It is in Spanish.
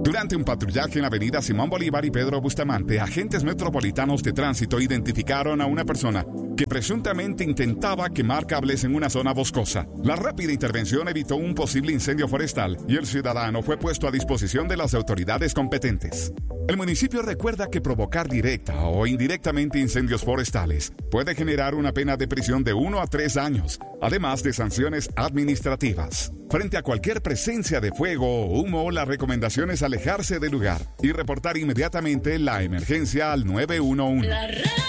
Durante un patrullaje en la avenida Simón Bolívar y Pedro Bustamante, agentes metropolitanos de tránsito identificaron a una persona que presuntamente intentaba quemar cables en una zona boscosa. La rápida intervención evitó un posible incendio forestal y el ciudadano fue puesto a disposición de las autoridades competentes. El municipio recuerda que provocar directa o indirectamente incendios forestales puede generar una pena de prisión de 1 a 3 años, además de sanciones administrativas. Frente a cualquier presencia de fuego o humo, la recomendación es alejarse del lugar y reportar inmediatamente la emergencia al 911.